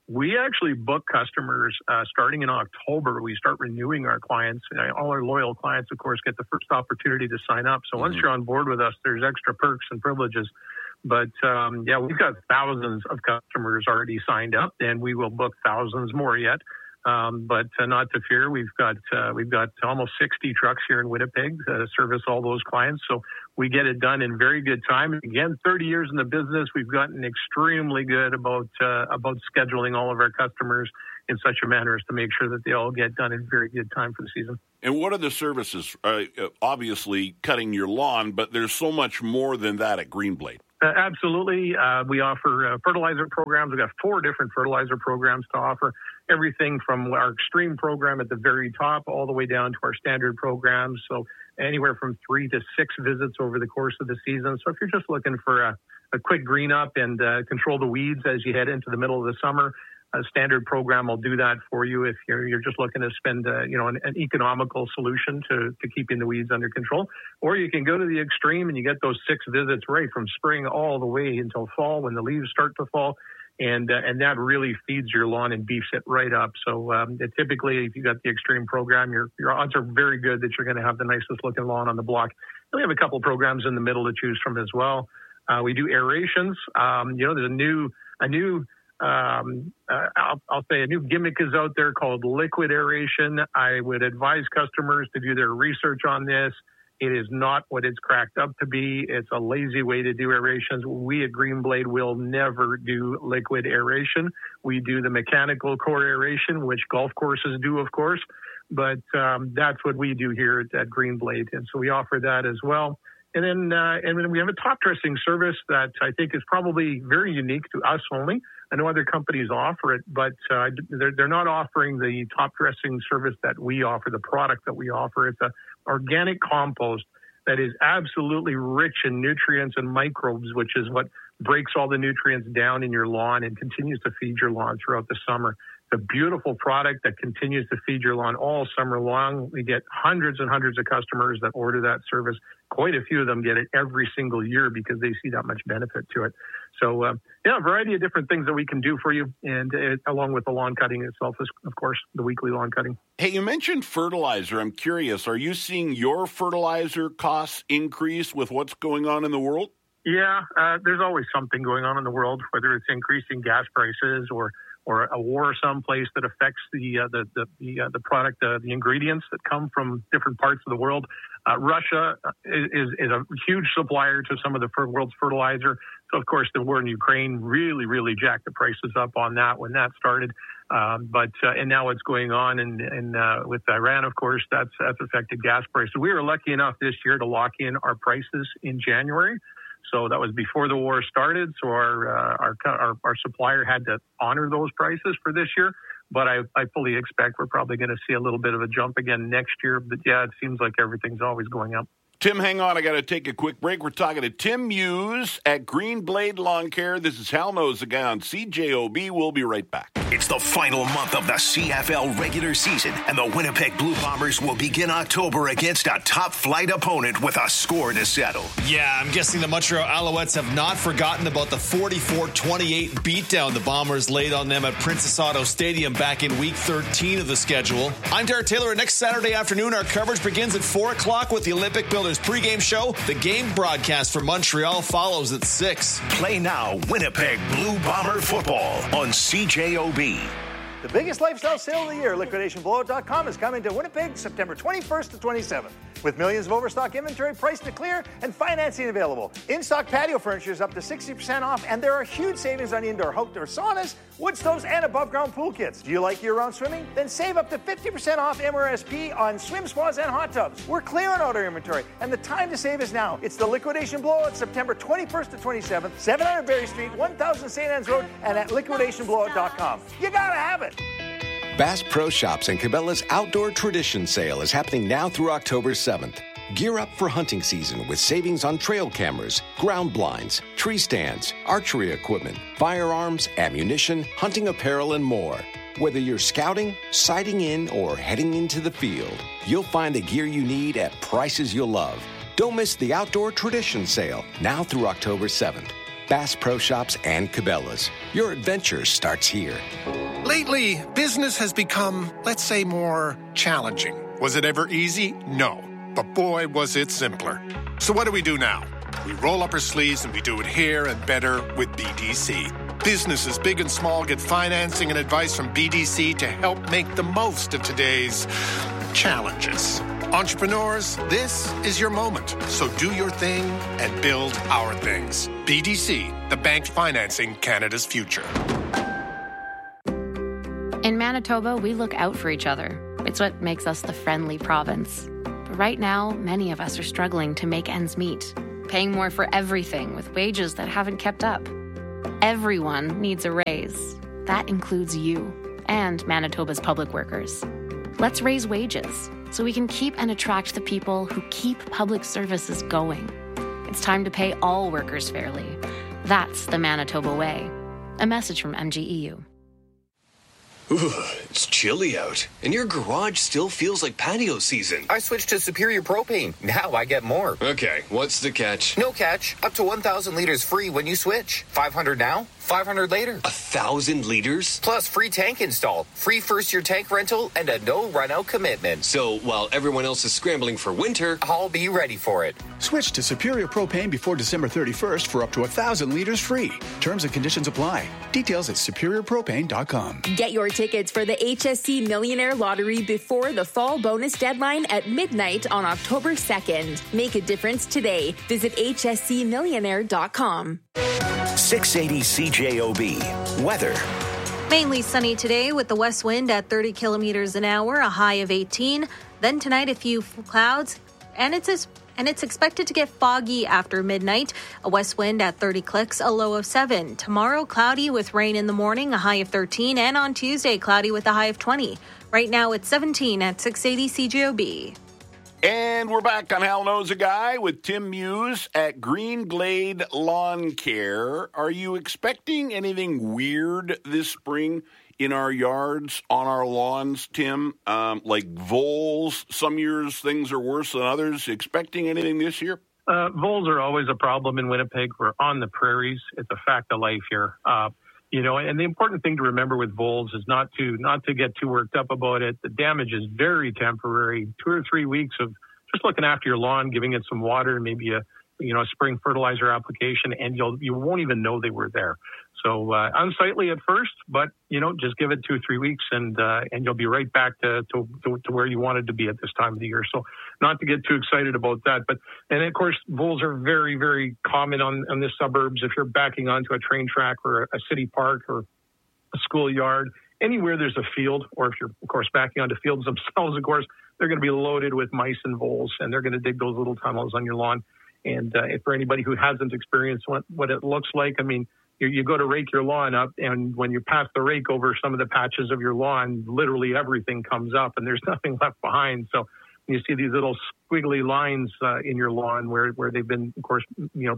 We actually book customers starting in October. We start renewing our clients. All our loyal clients, of course, get the first opportunity to sign up. So once you're on board with us, there's extra perks and privileges. But, we've got thousands of customers already signed up, and we will book thousands more yet. But not to fear, we've got almost 60 trucks here in Winnipeg to service all those clients. So we get it done in very good time. Again, 30 years in the business, we've gotten extremely good about scheduling all of our customers in such a manner as to make sure that they all get done in very good time for the season. And what are the services? Obviously, cutting your lawn, but there's so much more than that at Greenblade. Absolutely. We offer fertilizer programs. We've got 4 different fertilizer programs to offer. Everything from our extreme program at the very top all the way down to our standard programs. So anywhere from 3 to 6 visits over the course of the season. So if you're just looking for a quick green up and control the weeds as you head into the middle of the summer, a standard program will do that for you. If you're just looking to spend an economical solution to keeping the weeds under control, or you can go to the extreme and you get those 6 visits right from spring all the way until fall when the leaves start to fall, and that really feeds your lawn and beefs it right up. So typically, if you got the extreme program, your odds are very good that you're going to have the nicest looking lawn on the block. And we have a couple programs in the middle to choose from as well. We do aerations. There's a new I'll say a new gimmick is out there called liquid aeration. I would advise customers to do their research on this. It is not what it's cracked up to be. It's a lazy way to do aerations. We at Greenblade will never do liquid aeration. We do the mechanical core aeration, which golf courses do, of course, but that's what we do here at Greenblade. And so we offer that as well. And then we have a top dressing service that I think is probably very unique to us only. I know other companies offer it, but they're not offering the top dressing service that we offer, the product that we offer. It's an organic compost that is absolutely rich in nutrients and microbes, which is what breaks all the nutrients down in your lawn and continues to feed your lawn throughout the summer. It's a beautiful product that continues to feed your lawn all summer long. We get hundreds and hundreds of customers that order that service. Quite a few of them get it every single year because they see that much benefit to it. So, a variety of different things that we can do for you, and along with the lawn cutting itself is, of course, the weekly lawn cutting. Hey, you mentioned fertilizer. I'm curious, are you seeing your fertilizer costs increase with what's going on in the world? Yeah, there's always something going on in the world, whether it's increasing gas prices or a war someplace that affects the product, the ingredients that come from different parts of the world. Russia is a huge supplier to some of the world's fertilizer. So, of course, the war in Ukraine really, really jacked the prices up on that when that started. But now what's going on with Iran, of course, that's affected gas prices. We were lucky enough this year to lock in our prices in January. So that was before the war started. So our supplier had to honor those prices for this year. But I fully expect we're probably going to see a little bit of a jump again next year. But yeah, it seems like everything's always going up. Tim, hang on. I got to take a quick break. We're talking to Tim Muse at Greenblade Lawn Care. This is Hal Knows the Guy on CJOB. We'll be right back. It's the final month of the CFL regular season, and the Winnipeg Blue Bombers will begin October against a top-flight opponent with a score to settle. Yeah, I'm guessing the Montreal Alouettes have not forgotten about the 44-28 beatdown the Bombers laid on them at Princess Auto Stadium back in Week 13 of the schedule. I'm Derek Taylor, and next Saturday afternoon, our coverage begins at 4 o'clock with the Olympic Builders pregame show. The game broadcast for Montreal follows at 6. Play now Winnipeg Blue Bomber football on CJOB. The biggest lifestyle sale of the year, LiquidationBlowout.com, is coming to Winnipeg September 21st to 27th. With millions of overstock inventory priced to clear and financing available. In-stock patio furniture is up to 60% off, and there are huge savings on indoor outdoor saunas, wood stoves, and above-ground pool kits. Do you like year-round swimming? Then save up to 50% off MRSP on swim spas and hot tubs. We're clearing out our inventory, and the time to save is now. It's the Liquidation Blowout, September 21st to 27th, 700 Berry Street, 1000 St. Anne's Road, and at LiquidationBlowout.com. You gotta have it! Bass Pro Shops and Cabela's Outdoor Tradition Sale is happening now through October 7th. Gear up for hunting season with savings on trail cameras, ground blinds, tree stands, archery equipment, firearms, ammunition, hunting apparel, and more. Whether you're scouting, sighting in, or heading into the field, you'll find the gear you need at prices you'll love. Don't miss the Outdoor Tradition Sale now through October 7th. Bass Pro Shops, and Cabela's. Your adventure starts here. Lately, business has become, let's say, more challenging. Was it ever easy? No. But boy, was it simpler. So what do we do now? We roll up our sleeves and we do it here and better with BDC. Businesses big and small get financing and advice from BDC to help make the most of today's challenges. Entrepreneurs, this is your moment. So do your thing and build our things. BDC, the bank financing Canada's future. In Manitoba, we look out for each other. It's what makes us the friendly province. But right now, many of us are struggling to make ends meet, paying more for everything with wages that haven't kept up. Everyone needs a raise. That includes you and Manitoba's public workers. Let's raise wages so we can keep and attract the people who keep public services going. It's time to pay all workers fairly. That's the Manitoba way. A message from MGEU. Ooh, it's chilly out, and your garage still feels like patio season. I switched to Superior Propane. Now I get more. Okay, what's the catch? No catch. Up to 1,000 liters free when you switch. 500 now, 500 later. 1,000 liters? Plus free tank install, free first-year tank rental, and a no-run-out commitment. So while everyone else is scrambling for winter, I'll be ready for it. Switch to Superior Propane before December 31st for up to 1,000 liters free. Terms and conditions apply. Details at superiorpropane.com. Get your tickets for the HSC Millionaire Lottery before the fall bonus deadline at midnight on October 2nd. Make a difference today. Visit hscmillionaire.com. 680 CJOB. Weather. Mainly sunny today with the west wind at 30 kilometers an hour, a high of 18. Then tonight, a few clouds, and it's expected to get foggy after midnight. A west wind at 30 clicks, a low of 7. Tomorrow, cloudy with rain in the morning, a high of 13. And on Tuesday, cloudy with a high of 20. Right now, it's 17 at 680 CJOB. And we're back on Hal Knows a Guy with Tim Muse at Green Glade Lawn Care. Are you expecting anything weird this spring in our yards, on our lawns, Tim? Like voles? Some years things are worse than others. Expecting anything this year? Voles are always a problem in Winnipeg. We're on the prairies. It's a fact of life here. And the important thing to remember with voles is not to get too worked up about it. The damage is very temporary. 2 or 3 weeks of just looking after your lawn, giving it some water, maybe a spring fertilizer application, and you won't even know they were there. So unsightly at first, but just give it 2 or 3 weeks, and you'll be right back to where you wanted to be at this time of the year. So not to get too excited about that, and of course voles are very, very common on the suburbs. If you're backing onto a train track or a city park or a schoolyard, anywhere there's a field, or if you're of course backing onto fields themselves, of course they're going to be loaded with mice and voles, and they're going to dig those little tunnels on your lawn. And for anybody who hasn't experienced what it looks like, I mean, you go to rake your lawn up, and when you pass the rake over some of the patches of your lawn, literally everything comes up, and there's nothing left behind. So you see these little squiggly lines in your lawn where they've been, of course,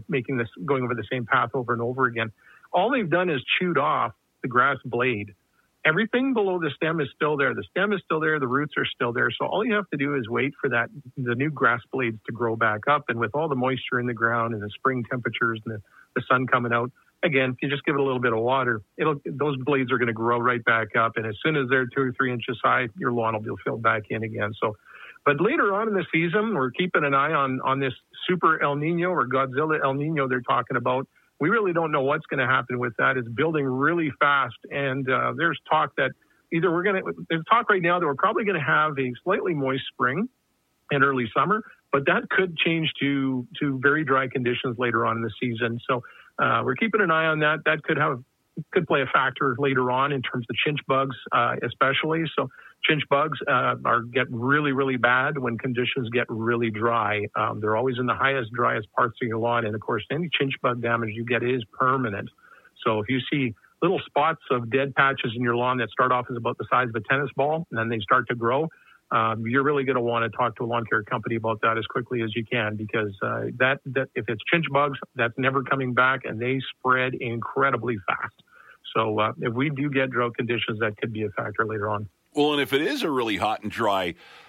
going over the same path over and over again. All they've done is chewed off the grass blade. Everything below the stem is still there. The stem is still there. The roots are still there. So all you have to do is wait for the new grass blades to grow back up. And with all the moisture in the ground and the spring temperatures and the sun coming out, again, if you just give it a little bit of water, those blades are going to grow right back up. And as soon as they're 2 or 3 inches high, your lawn will be filled back in again. So, but later on in the season, we're keeping an eye on this super El Nino or Godzilla El Nino they're talking about. We really don't know what's going to happen with that. It's building really fast, and there's talk that there's talk right now that we're probably going to have a slightly moist spring and early summer, but that could change to very dry conditions later on in the season. So we're keeping an eye on that. That could play a factor later on in terms of chinch bugs, especially. So chinch bugs get really, really bad when conditions get really dry. They're always in the driest parts of your lawn. And of course, any chinch bug damage you get is permanent. So if you see little spots of dead patches in your lawn that start off as about the size of a tennis ball, and then they start to grow, you're really going to want to talk to a lawn care company about that as quickly as you can, because that if it's chinch bugs, that's never coming back, and they spread incredibly fast. So if we do get drought conditions, that could be a factor later on. Well, and if it is a really hot and dry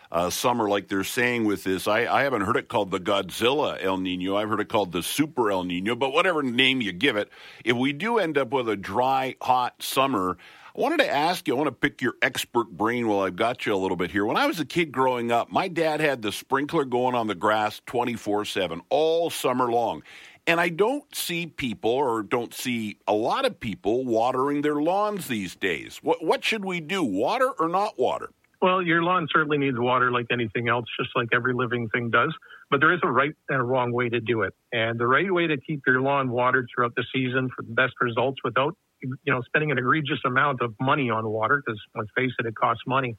summer like they're saying with this. I haven't heard it called the Godzilla El Nino. I've heard it called the Super El Nino. But whatever name you give it, if we do end up with a dry, hot summer, I wanted to ask you, I want to pick your expert brain while I've got you a little bit here. When I was a kid growing up, my dad had the sprinkler going on the grass 24/7 all summer long. And I don't see people, or don't see a lot of people, watering their lawns these days. What should we do, water or not water? Well, your lawn certainly needs water like anything else, just like every living thing does. But there is a right and a wrong way to do it. And the right way to keep your lawn watered throughout the season for the best results without, spending an egregious amount of money on water, because let's face it, it costs money.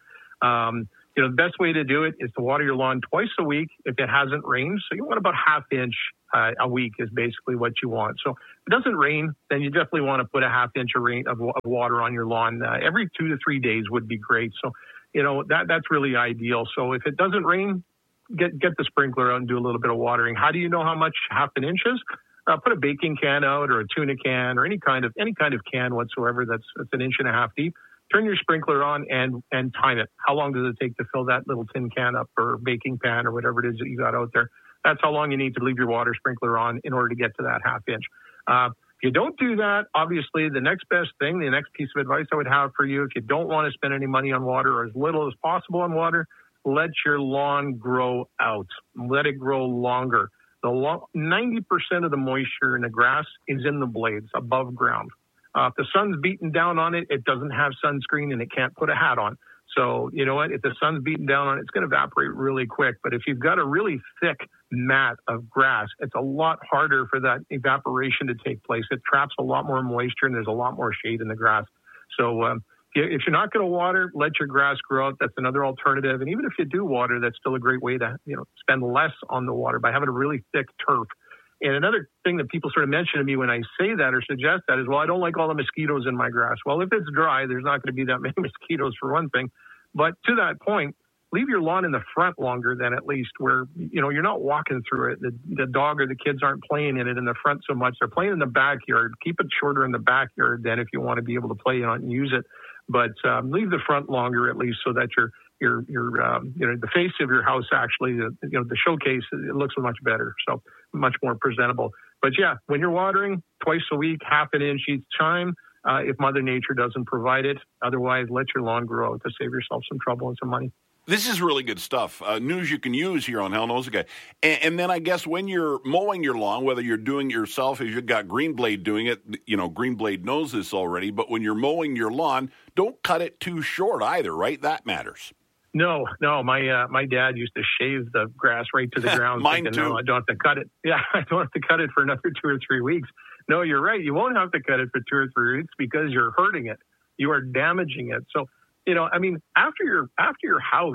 The best way to do it is to water your lawn twice a week if it hasn't rained. So you want about half inch a week is basically what you want. So if it doesn't rain, then you definitely want to put a half inch of water on your lawn. Every 2 to 3 days would be great. So, that's really ideal. So if it doesn't rain, get the sprinkler out and do a little bit of watering. How do you know how much half an inch is? Put a baking can out or a tuna can or any kind of can whatsoever that's an inch and a half deep. Turn your sprinkler on and time it. How long does it take to fill that little tin can up or baking pan or whatever it is that you got out there? That's how long you need to leave your water sprinkler on in order to get to that half inch. If you don't do that, obviously the next best thing, the next piece of advice I would have for you, if you don't want to spend any money on water or as little as possible on water, let your lawn grow out. Let it grow longer. 90% of the moisture in the grass is in the blades above ground. If the sun's beating down on it, it doesn't have sunscreen and it can't put a hat on. So, you know what? If the sun's beating down on it, it's going to evaporate really quick. But if you've got a really thick mat of grass, it's a lot harder for that evaporation to take place. It traps a lot more moisture and there's a lot more shade in the grass. So if you're not going to water, let your grass grow out. That's another alternative. And even if you do water, that's still a great way to spend less on the water by having a really thick turf. And another thing that people sort of mention to me when I say that or suggest that is, well, I don't like all the mosquitoes in my grass. Well, if it's dry, there's not going to be that many mosquitoes for one thing. But to that point, leave your lawn in the front longer than at least where, you're not walking through it. The dog or the kids aren't playing in it in the front so much. They're playing in the backyard. Keep it shorter in the backyard than if you want to be able to play on it and use it. But leave the front longer at least so that the face of your house actually, the showcase, it looks much better. So much more presentable. But yeah, when you're watering twice a week, half an inch each time, if Mother Nature doesn't provide it, otherwise let your lawn grow to save yourself some trouble and some money. This is really good stuff. News you can use here on Hell Knows a Guy. And then I guess when you're mowing your lawn, whether you're doing it yourself, if you've got Greenblade doing it, Greenblade knows this already, but when you're mowing your lawn, don't cut it too short either, right? That matters. No. My dad used to shave the grass right to the ground. Mine too. No, I don't have to cut it. Yeah, I don't have to cut it for another 2 or 3 weeks. No, you're right. You won't have to cut it for 2 or 3 weeks because you're hurting it. You are damaging it. So, after your house,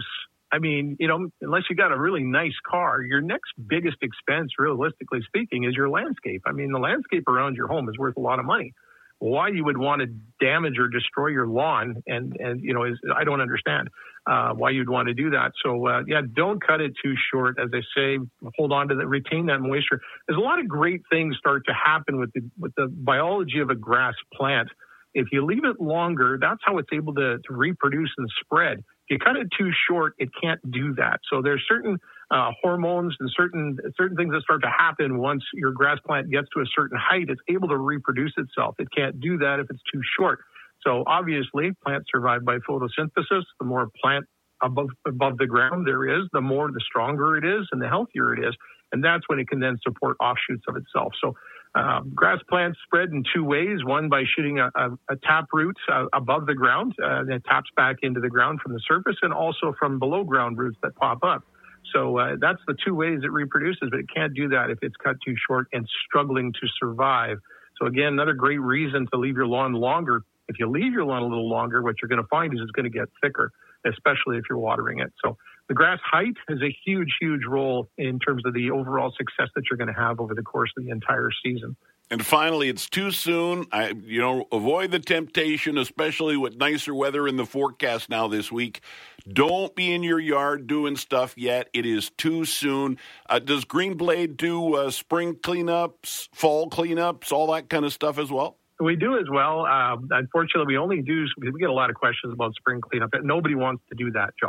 unless you got a really nice car, your next biggest expense, realistically speaking, is your landscape. The landscape around your home is worth a lot of money. Why you would want to damage or destroy your lawn, and I don't understand why you'd want to do that. So don't cut it too short. As I say, hold on to retain that moisture. There's a lot of great things start to happen with the biology of a grass plant. If you leave it longer, that's how it's able to reproduce and spread. If you cut it too short, it can't do that. So there's certain hormones and certain things that start to happen once your grass plant gets to a certain height. It's able to reproduce itself. It can't do that if it's too short. So obviously, plants survive by photosynthesis. The more plant above the ground there is, the stronger it is and the healthier it is. And that's when it can then support offshoots of itself. So grass plants spread in two ways. One, by shooting a tap root above the ground, and it taps back into the ground from the surface, and also from below ground roots that pop up. So that's the two ways it reproduces, but it can't do that if it's cut too short and struggling to survive. So again, another great reason to leave your lawn longer. If you leave your lawn a little longer, what you're going to find is it's going to get thicker, especially if you're watering it. So the grass height has a huge, huge role in terms of the overall success that you're going to have over the course of the entire season. And finally, it's too soon. Avoid the temptation, especially with nicer weather in the forecast now this week. Don't be in your yard doing stuff yet. It is too soon. Does Greenblade do spring cleanups, fall cleanups, all that kind of stuff as well? We do as well. Unfortunately, we get a lot of questions about spring cleanup. Nobody wants to do that job.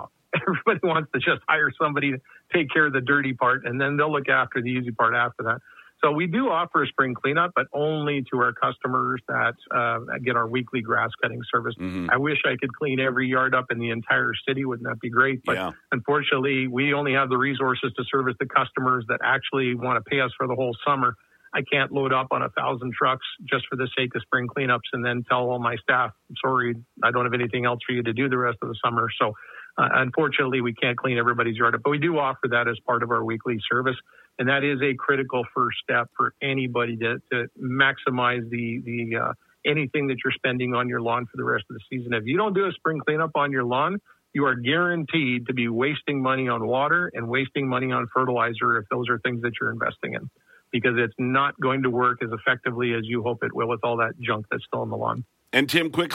everybody wants to just hire somebody to take care of the dirty part, and then they'll look after the easy part after that. So we do offer a spring cleanup, but only to our customers that get our weekly grass cutting service. Mm-hmm. I wish I could clean every yard up in the entire city. Wouldn't that be great? But unfortunately, we only have the resources to service the customers that actually want to pay us for the whole summer. I can't load up on 1,000 trucks just for the sake of spring cleanups and then tell all my staff, sorry, I don't have anything else for you to do the rest of the summer. So unfortunately, we can't clean everybody's yard up, but we do offer that as part of our weekly service. And that is a critical first step for anybody to maximize the anything that you're spending on your lawn for the rest of the season. If you don't do a spring cleanup on your lawn, you are guaranteed to be wasting money on water and wasting money on fertilizer if those are things that you're investing in, because it's not going to work as effectively as you hope it will with all that junk that's still on the lawn. And Tim, quickly,